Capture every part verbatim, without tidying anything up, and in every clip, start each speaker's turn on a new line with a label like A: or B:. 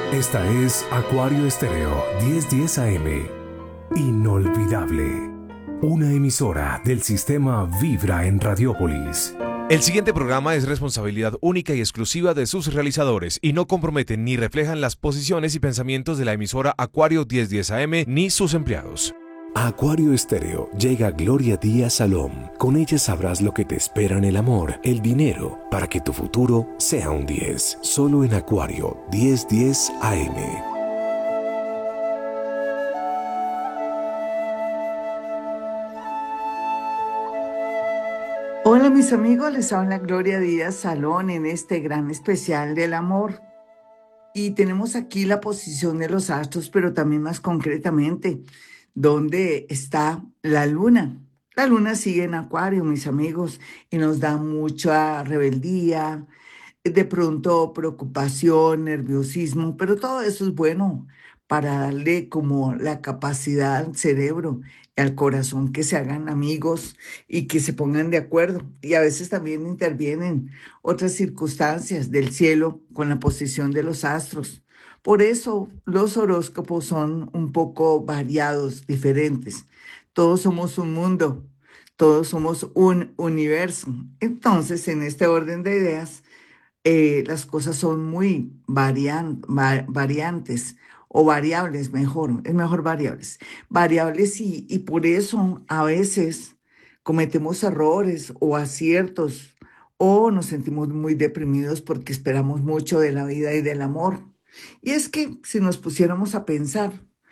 A: Esta es Acuario Estéreo diez diez A M. Inolvidable. Una emisora del sistema Vibra en Radiópolis.
B: El siguiente programa es responsabilidad única y exclusiva de sus realizadores y no comprometen ni reflejan las posiciones y pensamientos de la emisora Acuario diez diez A M ni sus empleados.
A: A Acuario Estéreo llega Gloria Díaz Salom. Con ella sabrás lo que te espera en el amor, el dinero, para que tu futuro sea un diez. Solo en Acuario diez diez A M.
C: Hola mis amigos, les habla Gloria Díaz Salón en este gran especial del amor. Y tenemos aquí la posición de los astros, pero también más concretamente, ¿dónde está la luna? La luna sigue en Acuario, mis amigos, y nos da mucha rebeldía, de pronto preocupación, nerviosismo, pero todo eso es bueno para darle como la capacidad al cerebro y al corazón que se hagan amigos y que se pongan de acuerdo. Y a veces también intervienen otras circunstancias del cielo con la posición de los astros. Por eso los horóscopos son un poco variados, diferentes. Todos somos un mundo, todos somos un universo. Entonces, en este orden de ideas, eh, las cosas son muy varian- va- variantes o variables, mejor, es mejor variables. Variables y, y por eso a veces cometemos errores o aciertos o nos sentimos muy deprimidos porque esperamos mucho de la vida y del amor. Y es que si nos pusiéramos a pensar,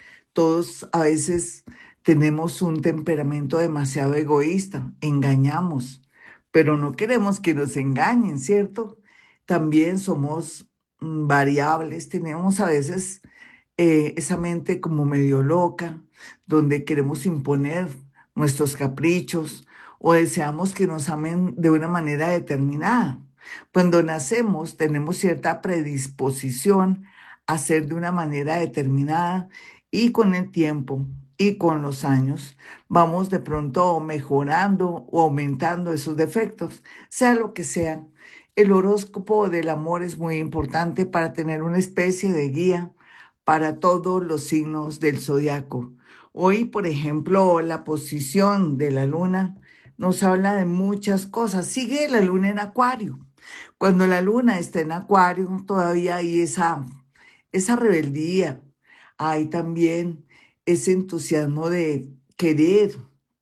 C: todos a veces tenemos un temperamento demasiado egoísta, engañamos, pero no queremos que nos engañen, ¿cierto? También somos mm, variables, tenemos a veces eh, esa mente como medio loca, donde queremos imponer nuestros caprichos o deseamos que nos amen de una manera determinada. Cuando nacemos tenemos cierta predisposición a ser de una manera determinada y con el tiempo y con los años vamos de pronto mejorando o aumentando esos defectos, sea lo que sea. El horóscopo del amor es muy importante para tener una especie de guía para todos los signos del zodiaco. Hoy, por ejemplo, la posición de la luna nos habla de muchas cosas. Sigue la luna en Acuario. Cuando la luna está en Acuario, todavía hay esa, esa rebeldía, hay también ese entusiasmo de querer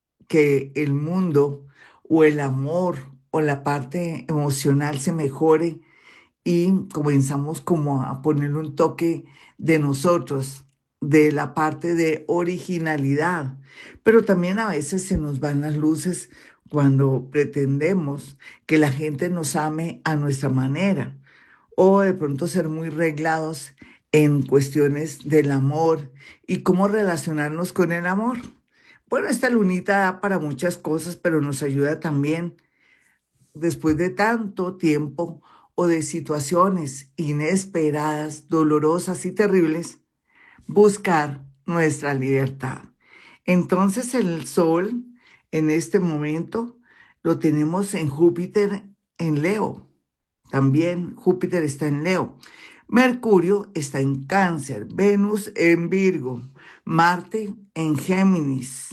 C: que el mundo o el amor o la parte emocional se mejore y comenzamos como a ponerle un toque de nosotros, de la parte de originalidad. Pero también a veces se nos van las luces cuando pretendemos que la gente nos ame a nuestra manera o de pronto ser muy reglados en cuestiones del amor y cómo relacionarnos con el amor. Bueno, esta lunita da para muchas cosas, pero nos ayuda también después de tanto tiempo o de situaciones inesperadas, dolorosas y terribles, buscar nuestra libertad. Entonces el sol en este momento lo tenemos en Júpiter en Leo. También Júpiter está en Leo. Mercurio está en Cáncer, Venus en Virgo, Marte en Géminis.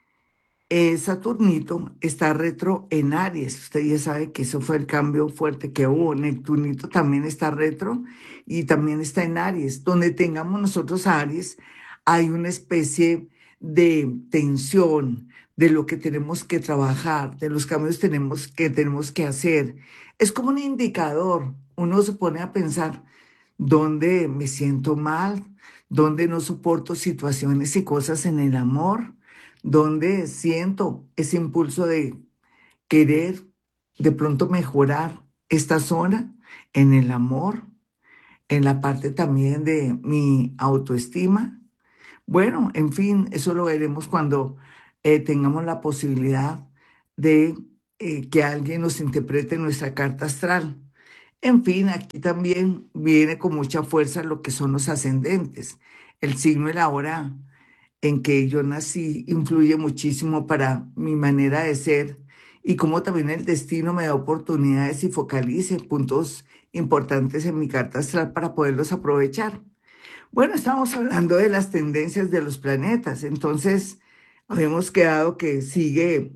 C: Eh, Saturnito está retro en Aries. Usted ya sabe que eso fue el cambio fuerte que hubo. Neptunito también está retro y también está en Aries. Donde tengamos nosotros a Aries, hay una especie de tensión de lo que tenemos que trabajar, de los cambios tenemos que tenemos que hacer. Es como un indicador. Uno se pone a pensar dónde me siento mal, dónde no soporto situaciones y cosas en el amor, donde siento ese impulso de querer de pronto mejorar esta zona en el amor, en la parte también de mi autoestima. Bueno, en fin, eso lo veremos cuando eh, tengamos la posibilidad de eh, que alguien nos interprete nuestra carta astral. En fin, aquí también viene con mucha fuerza lo que son los ascendentes. El signo de la hora en que yo nací influye muchísimo para mi manera de ser y cómo también el destino me da oportunidades y focalice puntos importantes en mi carta astral para poderlos aprovechar. Bueno, estamos hablando de las tendencias de los planetas, entonces habíamos quedado que sigue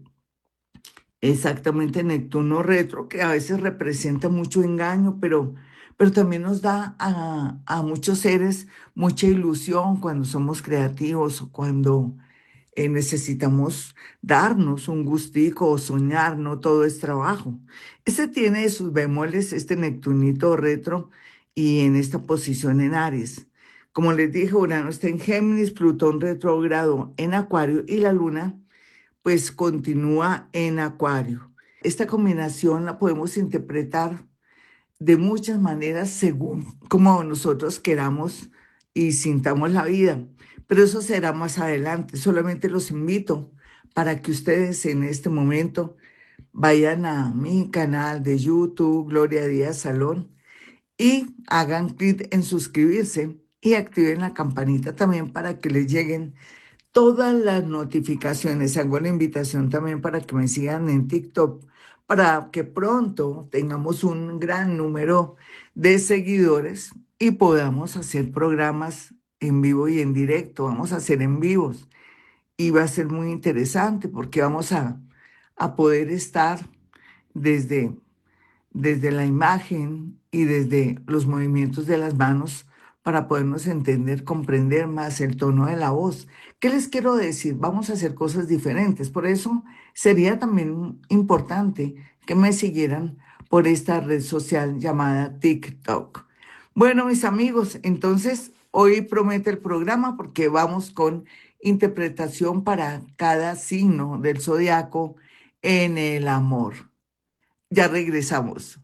C: exactamente Neptuno retro, que a veces representa mucho engaño, pero, pero también nos da a, a muchos seres mucha ilusión cuando somos creativos o cuando eh, necesitamos darnos un gustico o soñar, no todo es trabajo. Este tiene sus bemoles, este Neptunito retro, y en esta posición en Aries. Como les dije, Urano está en Géminis, Plutón retrógrado en Acuario y la Luna pues continúa en Acuario. Esta combinación la podemos interpretar de muchas maneras según como nosotros queramos y sintamos la vida. Pero eso será más adelante. Solamente los invito para que ustedes en este momento vayan a mi canal de YouTube, Gloria Díaz Salón, y hagan clic en suscribirse y activen la campanita también para que les lleguen todas las notificaciones. Hago la invitación también para que me sigan en TikTok, para que pronto tengamos un gran número de seguidores y podamos hacer programas en vivo y en directo. Vamos a hacer en vivos y va a ser muy interesante porque vamos a, a poder estar desde desde la imagen y desde los movimientos de las manos para podernos entender, comprender más el tono de la voz. ¿Qué les quiero decir? Vamos a hacer cosas diferentes. Por eso sería también importante que me siguieran por esta red social llamada TikTok. Bueno, mis amigos, entonces hoy promete el programa porque vamos con interpretación para cada signo del zodiaco en el amor. Ya regresamos.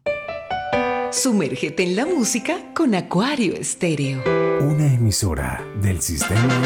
D: Sumérgete en la música con Acuario Estéreo.
A: Una emisora del sistema